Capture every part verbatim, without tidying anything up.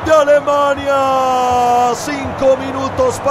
de Alemania. Cinco minutos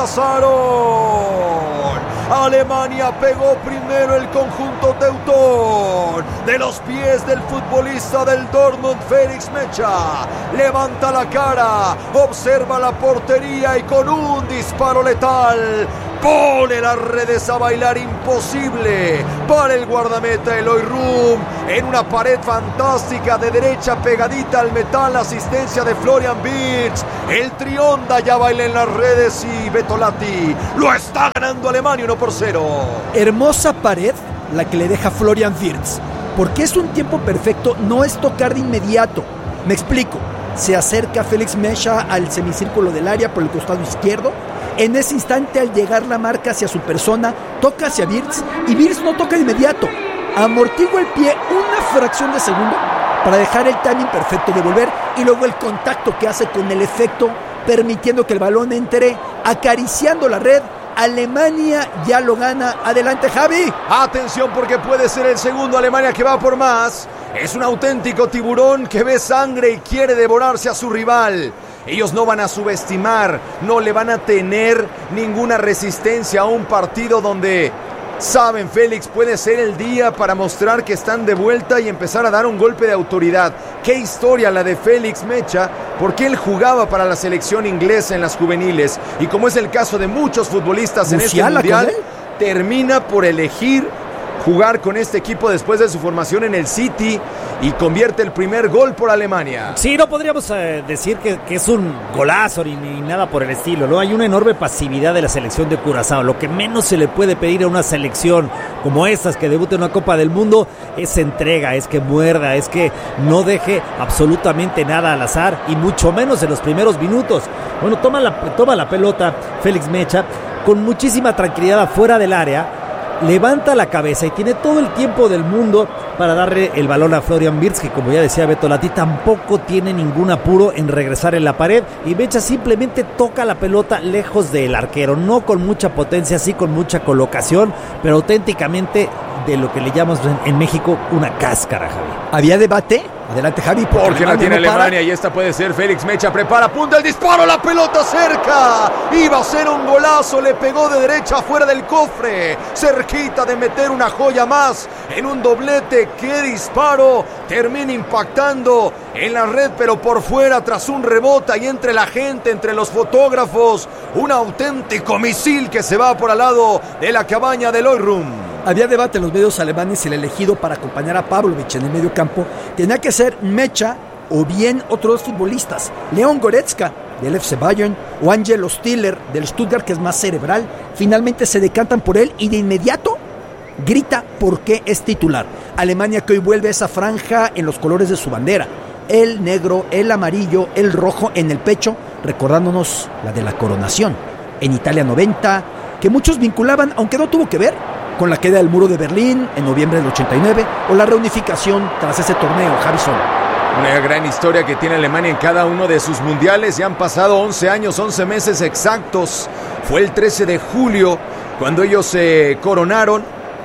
pasaron. Alemania pegó primero el conjunto teutón. De los pies del futbolista del Dortmund, Felix Mecha. Levanta la cara, observa la portería y con un disparo letal pone las redes a bailar imposible para el guardameta Eloy Rum en una pared fantástica de derecha pegadita al metal. Asistencia de Florian Wirtz. El Trionda ya baila en las redes y Betolati lo está ganando Alemania uno por cero. Hermosa pared la que le deja Florian Wirtz, porque es un tiempo perfecto, no es tocar de inmediato. Me explico. Se acerca Felix Mecha al semicírculo del área por el costado izquierdo. En ese instante, al llegar la marca hacia su persona, toca hacia Wirtz y Wirtz no toca de inmediato. Amortigua el pie una fracción de segundo para dejar el timing perfecto de volver y luego el contacto que hace con el efecto, permitiendo que el balón entre acariciando la red. Alemania ya lo gana. Adelante, Javi. Atención, porque puede ser el segundo. Alemania que va por más. Es un auténtico tiburón que ve sangre y quiere devorarse a su rival. Ellos no van a subestimar, no le van a tener ninguna resistencia a un partido donde saben, Félix, puede ser el día para mostrar que están de vuelta y empezar a dar un golpe de autoridad. Qué historia la de Felix Mecha, porque él jugaba para la selección inglesa en las juveniles y como es el caso de muchos futbolistas en este mundial, termina por elegir jugar con este equipo después de su formación en el City y convierte el primer gol por Alemania. Sí, no podríamos eh, decir que, que es un golazo ni, ni nada por el estilo, ¿no? Hay una enorme pasividad de la selección de Curazao. Lo que menos se le puede pedir a una selección como estas que debuta en una Copa del Mundo es entrega, es que muerda, es que no deje absolutamente nada al azar y mucho menos en los primeros minutos. Bueno, toma la, toma la pelota Felix Mecha con muchísima tranquilidad afuera del área. Levanta la cabeza y tiene todo el tiempo del mundo para darle el balón a Florian Wirtz, que como ya decía Betolati, tampoco tiene ningún apuro en regresar en la pared, y Mecha simplemente toca la pelota lejos del arquero, no con mucha potencia, sí con mucha colocación, pero auténticamente de lo que le llamamos en, en México una cáscara, Javi. ¿Había debate? Adelante, Javi. Porque, porque la tiene no Alemania y esta puede ser. Félix Mecha prepara, apunta el disparo, la pelota cerca. Iba a ser un golazo, le pegó de derecha fuera del cofre. Cerquita de meter una joya más en un doblete. ¡Qué disparo! Termina impactando en la red, pero por fuera tras un rebote y entre la gente, entre los fotógrafos. Un auténtico misil que se va por al lado de la cabaña del Eloy Rum. Había debate en los medios alemanes si el elegido para acompañar a Pavlovic en el medio campo tenía que ser Mecha o bien otros futbolistas, Leon Goretzka del F C Bayern o Angelo Stiller del Stuttgart, que es más cerebral. Finalmente se decantan por él y de inmediato grita por qué es titular. Alemania que hoy vuelve a esa franja en los colores de su bandera, el negro, el amarillo, el rojo en el pecho, recordándonos la de la coronación en Italia noventa, que muchos vinculaban, aunque no tuvo que ver, con la caída del muro de Berlín en noviembre del ochenta y nueve o la reunificación tras ese torneo, Javison. Una gran historia que tiene Alemania en cada uno de sus mundiales. Ya han pasado once años, once meses exactos. Fue el trece de julio cuando ellos se coronaron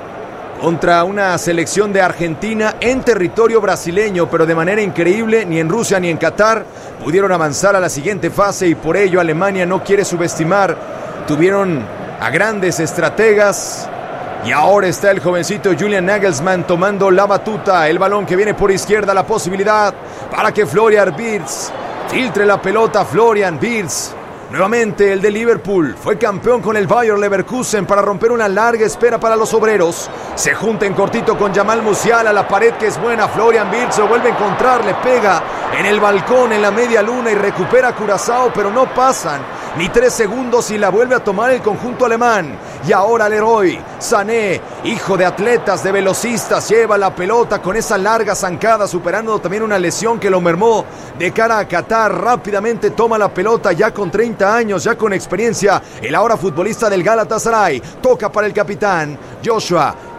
contra una selección de Argentina en territorio brasileño, pero de manera increíble, ni en Rusia ni en Qatar pudieron avanzar a la siguiente fase y por ello Alemania no quiere subestimar. Tuvieron a grandes estrategas. Y ahora está el jovencito Julian Nagelsmann tomando la batuta. El balón que viene por izquierda, la posibilidad para que Florian Wirtz filtre la pelota. Florian Wirtz, nuevamente el de Liverpool, fue campeón con el Bayer Leverkusen para romper una larga espera para los obreros. Se junta en cortito con Jamal Musiala, la pared que es buena. Florian Wirtz lo vuelve a encontrar, le pega en el balcón en la media luna y recupera Curazao, pero no pasan ni tres segundos y la vuelve a tomar el conjunto alemán. Y ahora Leroy Sané, hijo de atletas, de velocistas, lleva la pelota con esa larga zancada, superando también una lesión que lo mermó de cara a Qatar. Rápidamente toma la pelota, ya con treinta años, ya con experiencia, el ahora futbolista del Galatasaray. Toca para el capitán Joshua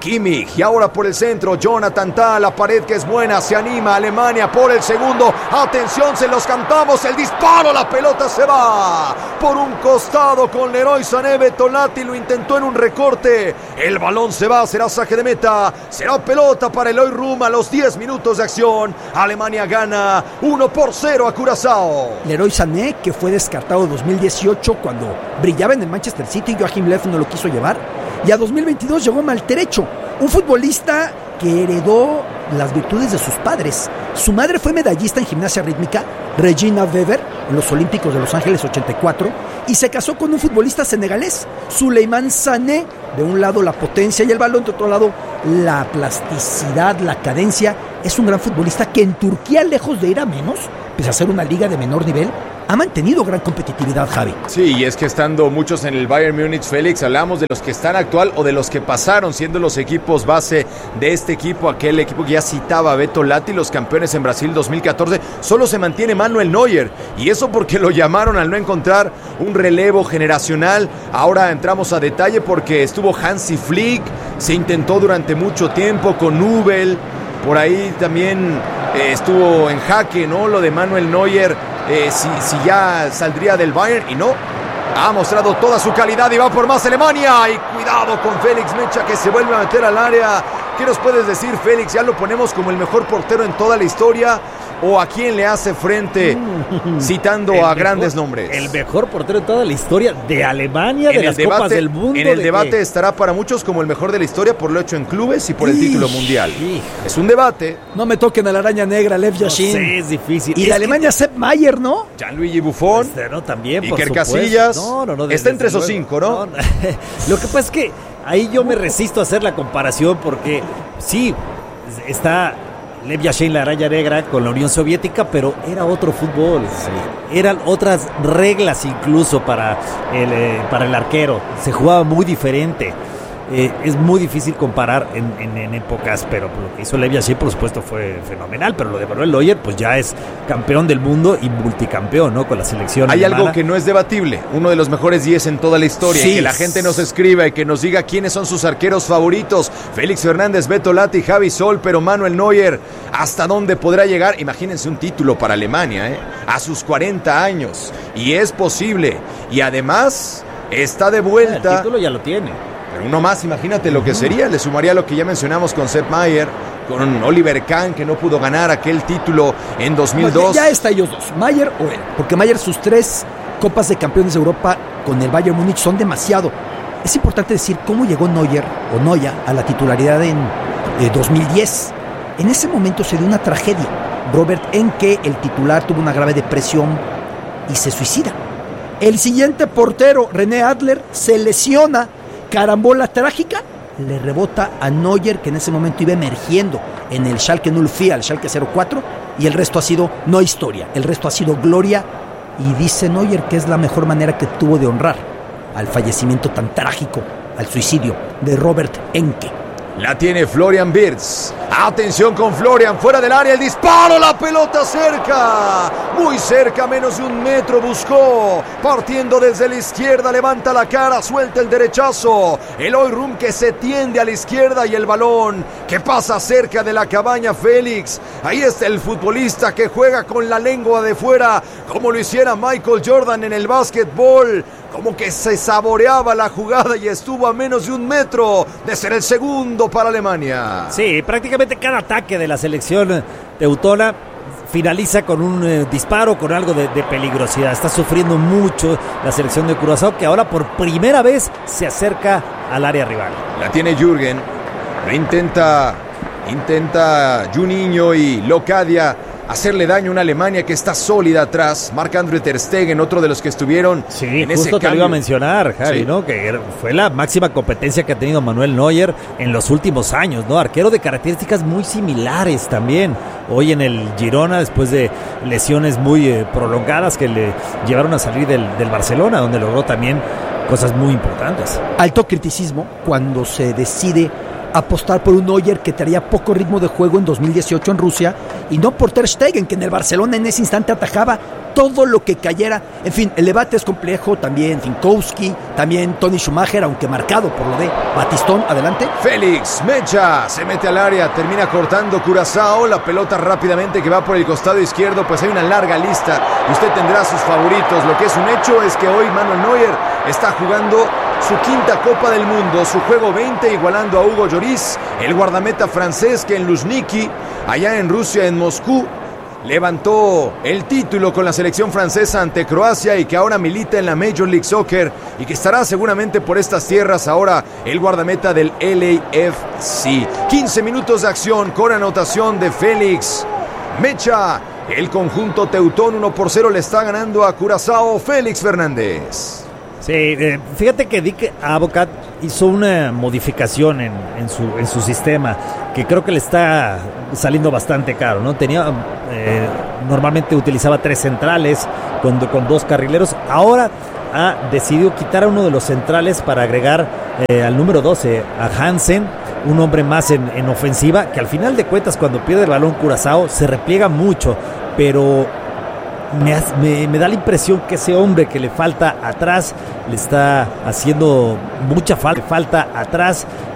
Kimmich, y ahora por el centro, Jonathan Tah, la pared que es buena, se anima Alemania por el segundo, atención, se los cantamos, el disparo, la pelota se va por un costado con Leroy Sané. Betolatti lo intentó en un recorte, el balón se va, será saque de meta, será pelota para el Oyrum a los diez minutos de acción. Alemania gana uno por cero a Curazao. Leroy Sané, que fue descartado en dos mil dieciocho cuando brillaba en el Manchester City, Joachim Löw no lo quiso llevar, y a dos mil veintidós llegó Malterecho, un futbolista que heredó las virtudes de sus padres. Su madre fue medallista en gimnasia rítmica, Regina Weber, en los Olímpicos de Los Ángeles ochenta y cuatro, y se casó con un futbolista senegalés, Souleymane Sané. De un lado la potencia y el balón, de otro lado la plasticidad, la cadencia. Es un gran futbolista que en Turquía, lejos de ir a menos, pese a ser una liga de menor nivel, ha mantenido gran competitividad, Javi. Sí, y es que estando muchos en el Bayern Múnich, Félix, hablamos de los que están actual o de los que pasaron siendo los equipos base de este equipo, aquel equipo que ya citaba Betolatti, los campeones en Brasil dos mil catorce, solo se mantiene Manuel Neuer, y eso porque lo llamaron al no encontrar un relevo generacional. Ahora entramos a detalle porque estuvo Hansi Flick, se intentó durante mucho tiempo con Nubel, por ahí también eh, estuvo en jaque, ¿no? Lo de Manuel Neuer, eh, si, si ya saldría del Bayern, y no, ha mostrado toda su calidad y va por más Alemania. Y cuidado con Félix Mecha, que se vuelve a meter al área. ¿Qué nos puedes decir, Félix? ¿Ya lo ponemos como el mejor portero en toda la historia? ¿O a quién le hace frente citando a mejor, grandes nombres? El mejor portero en toda la historia de Alemania, de las debate, Copas del Mundo. En el de debate que... estará para muchos como el mejor de la historia por lo hecho en clubes y por el Ish, título mundial. Ish. Es un debate. No me toquen a la araña negra, Lev Yashin. No sé, es difícil. Y es de Alemania, que... Sepp Maier, ¿no? Gianluigi Buffon. Este, no, también, Iker Casillas. No, no, no. Está entre esos cinco, ¿no? no Lo que pasa es que ahí yo me resisto a hacer la comparación porque sí, está Lev Yashin, la araña negra, con la Unión Soviética, pero era otro fútbol. Sí. Eran otras reglas incluso para el, eh, para el arquero. Se jugaba muy diferente. Eh, es muy difícil comparar en, en, en épocas, pero lo que hizo Lev Yashin, por supuesto, fue fenomenal. Pero lo de Manuel Neuer, pues ya es campeón del mundo y multicampeón, ¿no? Con la selección Hay alemana. Algo que no es debatible. Uno de los mejores diez en toda la historia. Sí. Y que la gente nos escriba y que nos diga quiénes son sus arqueros favoritos. Félix Fernández, Betolatti, Javi Sol, pero Manuel Neuer, ¿hasta dónde podrá llegar? Imagínense un título para Alemania, ¿eh? A sus cuarenta años. Y es posible. Y además está de vuelta. El título ya lo tiene. Pero uno más, imagínate lo que sería. Le sumaría lo que ya mencionamos con Sepp Maier, con Oliver Kahn, que no pudo ganar aquel título en dos mil dos. Ya, ya está ellos dos, Maier o él. Porque Maier, sus tres Copas de Campeones de Europa con el Bayern Múnich son demasiado. Es importante decir cómo llegó Neuer o Neuer a la titularidad en eh, dos mil diez. En ese momento se dio una tragedia. Robert Enke, el titular, tuvo una grave depresión y se suicida. El siguiente portero, René Adler, se lesiona. Carambola trágica, le rebota a Neuer, que en ese momento iba emergiendo en el Schalke null vier, al Schalke cero cuatro, y el resto ha sido no historia, el resto ha sido gloria, y dice Neuer que es la mejor manera que tuvo de honrar al fallecimiento tan trágico, al suicidio de Robert Enke. La tiene Florian Wirtz. Atención con Florian, fuera del área, el disparo, la pelota cerca, muy cerca, menos de un metro buscó, partiendo desde la izquierda, levanta la cara, suelta el derechazo, el Oyrum que se tiende a la izquierda y el balón que pasa cerca de la cabaña. Félix, ahí está el futbolista que juega con la lengua de fuera, como lo hiciera Michael Jordan en el básquetbol, como que se saboreaba la jugada y estuvo a menos de un metro de ser el segundo para Alemania. Sí, prácticamente cada ataque de la selección teutona finaliza con un eh, disparo, con algo de, de peligrosidad. Está sufriendo mucho la selección de Curazao, que ahora por primera vez se acerca al área rival. La tiene Jürgen, lo intenta, intenta Juninho y Locadia hacerle daño a una Alemania que está sólida atrás. Marc-André ter Stegen, otro de los que estuvieron sí, en justo ese te cambio. Lo iba a mencionar, Javi, sí. ¿no? Que fue la máxima competencia que ha tenido Manuel Neuer en los últimos años, ¿no? Arquero de características muy similares también. Hoy en el Girona, después de lesiones muy eh, prolongadas que le llevaron a salir del, del Barcelona, donde logró también cosas muy importantes. Alto criticismo cuando se decide apostar por un Neuer que traía poco ritmo de juego en dos mil dieciocho en Rusia, y no por Ter Stegen, que en el Barcelona en ese instante atajaba todo lo que cayera. En fin, el debate es complejo. También Finkowski, también Tony Schumacher, aunque marcado por lo de Batistón. Adelante. Félix Mecha se mete al área, termina cortando Curazao, la pelota rápidamente que va por el costado izquierdo, pues hay una larga lista y usted tendrá sus favoritos. Lo que es un hecho es que hoy Manuel Neuer está jugando su quinta Copa del Mundo, su juego veinte, igualando a Hugo Lloris, el guardameta francés que en Luzhniki, allá en Rusia, en Moscú, levantó el título con la selección francesa ante Croacia y que ahora milita en la Major League Soccer y que estará seguramente por estas tierras ahora el guardameta del L A F C. quince minutos de acción con anotación de Félix Mecha. El conjunto teutón uno por cero le está ganando a Curazao. Félix Fernández. Sí, eh, fíjate que Dick Advocaat hizo una modificación en, en, su, en su sistema que creo que le está saliendo bastante caro, ¿no? Tenía, eh, normalmente utilizaba tres centrales con, con dos carrileros. Ahora ha decidido quitar a uno de los centrales para agregar eh, al número doce, a Hansen, un hombre más en, en ofensiva, que al final de cuentas cuando pierde el balón Curazao se repliega mucho, pero Me, me, me da la impresión que ese hombre que le falta atrás le está haciendo mucha falta, falta atrás